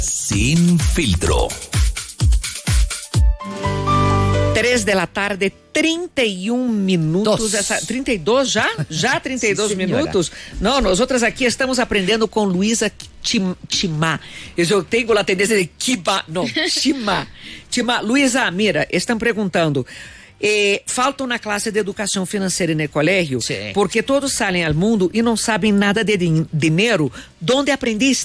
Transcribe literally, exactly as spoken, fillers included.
Sin filtro. Três da tarde, trinta e um minutos. Essa, trinta e dois já? Já trinta e dois Sim, minutos? Não, nós outras aqui estamos aprendendo com Luísa Timá. Eu tenho a tendência de Kiba, não, Timá. Timá. Luísa, mira, estão perguntando. Eh, faltam na classe de educação financeira no colégio, Sim. porque todos saem ao mundo e não sabem nada de din- dinheiro. Onde aprendiste?